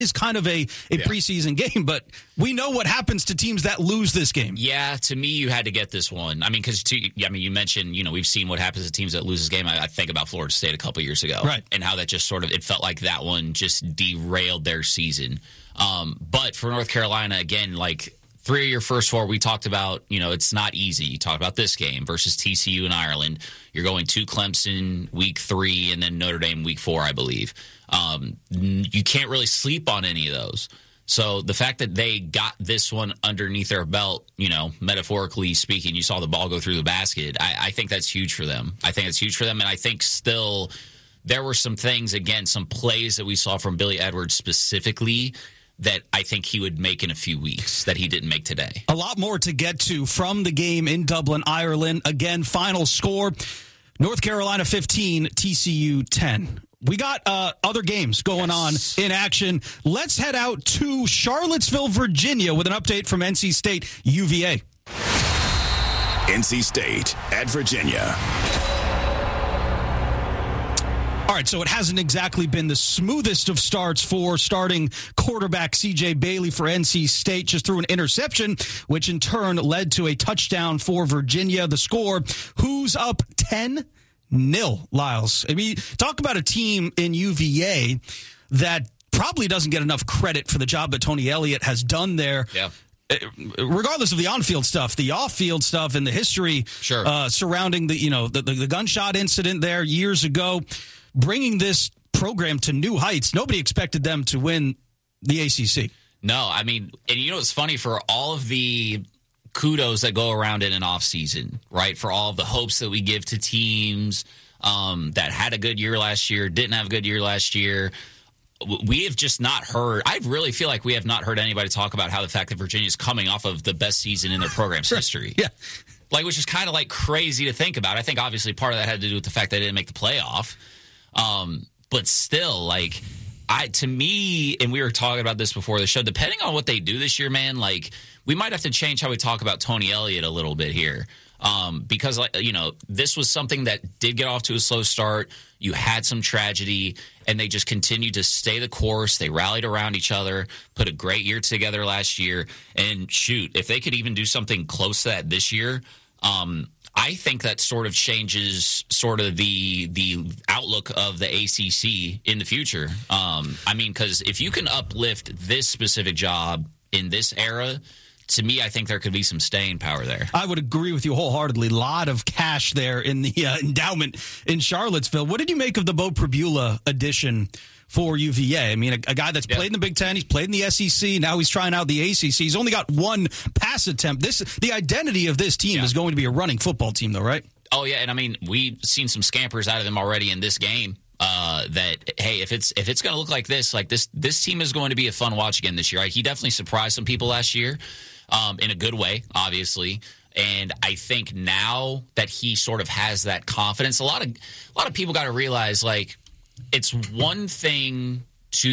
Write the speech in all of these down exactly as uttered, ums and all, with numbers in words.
is kind of a, a yeah. preseason game, but we know what happens to teams that lose this game. Yeah, to me, you had to get this one. I mean, because I mean, you mentioned, you know, we've seen what happens to teams that lose this game. I, I think about Florida State a couple years ago, right? And how that just sort of, it felt like that one just derailed their season. Um, but for North Carolina, again, like three of your first four, we talked about, you know, it's not easy. You talked about this game versus T C U and Ireland. You're going to Clemson week three and then Notre Dame week four, I believe. Um, you can't really sleep on any of those. So the fact that they got this one underneath their belt, you know, metaphorically speaking, you saw the ball go through the basket. I, I think that's huge for them. I think it's huge for them. And I think still there were some things, again, some plays that we saw from Billy Edwards specifically that I think he would make in a few weeks that he didn't make today. A lot more to get to from the game in Dublin, Ireland. Again, final score, North Carolina fifteen, T C U ten. We got uh, other games going yes. on in action. Let's head out to Charlottesville, Virginia with an update from N C State U V A. N C State at Virginia. All right, so it hasn't exactly been the smoothest of starts for starting quarterback C J Bailey for N C State. Just threw an interception, which in turn led to a touchdown for Virginia. The score, who's up ten nil, Lyles. I mean, talk about a team in U V A that probably doesn't get enough credit for the job that Tony Elliott has done there. Yeah. Regardless of the on-field stuff, the off-field stuff and the history sure. uh, surrounding the, you know, the, the, the gunshot incident there years ago, bringing this program to new heights. Nobody expected them to win the A C C. No, I mean, and you know what's funny, for all of the kudos that go around in an offseason, right, for all of the hopes that we give to teams um, that had a good year last year, didn't have a good year last year, we have just not heard, I really feel like we have not heard anybody talk about how the fact that Virginia is coming off of the best season in their program's history. Yeah. Like, which is kind of like crazy to think about. I think obviously part of that had to do with the fact that they didn't make the playoff. Um, but still, like, I to me, and we were talking about this before the show, depending on what they do this year, man, like, we might have to change how we talk about Tony Elliott a little bit here. Um, because, like, you know, this was something that did get off to a slow start. You had some tragedy, and they just continued to stay the course. They rallied around each other, put a great year together last year. And, shoot, if they could even do something close to that this year, um, I think that sort of changes sort of the the outlook of the A C C in the future. Um, I mean, because if you can uplift this specific job in this era, to me, I think there could be some staying power there. I would agree with you wholeheartedly. A lot of cash there in the uh, endowment in Charlottesville. What did you make of the Bo Pribula addition for U V A? I mean, a, a guy that's yeah. played in the Big Ten, he's played in the S E C, now he's trying out the A C C. He's only got one pass attempt. This the identity of this team yeah. is going to be a running football team, though, right? Oh, yeah, and I mean, we've seen some scampers out of them already in this game. Uh, that hey, if it's if it's going to look like this, like this, this team is going to be a fun watch again this year. Right? He definitely surprised some people last year, um, in a good way, obviously. And I think now that he sort of has that confidence, a lot of a lot of people got to realize, like, it's one thing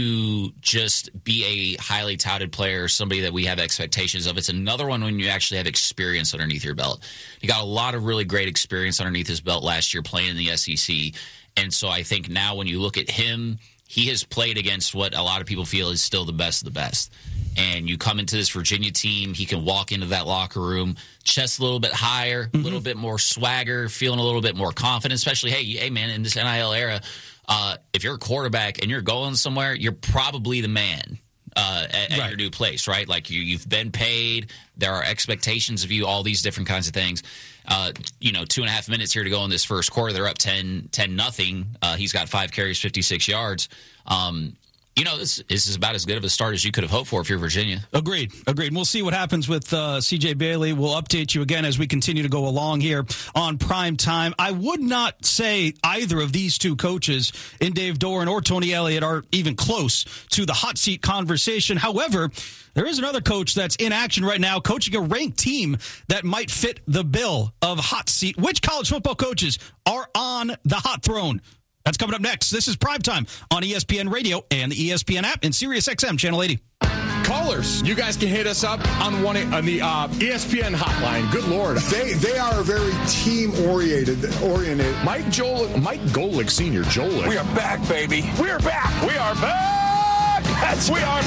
to just be a highly touted player, somebody that we have expectations of. It's another one when you actually have experience underneath your belt. He got a lot of really great experience underneath his belt last year playing in the S E C. And so I think now when you look at him, he has played against what a lot of people feel is still the best of the best. And you come into this Virginia team, he can walk into that locker room, chest a little bit higher, a mm-hmm. little bit more swagger, feeling a little bit more confident, especially, hey, hey man, in this N I L era, uh, if you're a quarterback and you're going somewhere, you're probably the man uh, at, at right. your new place, right? Like you, you've been paid. There are expectations of you, all these different kinds of things. Uh, you know, two and a half minutes here to go in this first quarter. They're up ten, ten nothing. Uh, he's got five carries, fifty-six yards. Um, you know, this, this is about as good of a start as you could have hoped for if you're Virginia. Agreed. Agreed. We'll see what happens with uh, C J Bailey. We'll update you again as we continue to go along here on Prime Time. I would not say either of these two coaches, in Dave Doeren or Tony Elliott, are even close to the hot seat conversation. However, there is another coach that's in action right now, coaching a ranked team that might fit the bill of hot seat. Which college football coaches are on the hot throne? That's coming up next. This is Primetime on E S P N Radio and the E S P N app and Sirius X M Channel eighty. Callers, you guys can hit us up on one on the uh, E S P N hotline. Good Lord, they they are very team oriented. Oriented. Mike Joel, Mike Golick Senior, Joel. We are back, baby. We are back. We are back. That's we are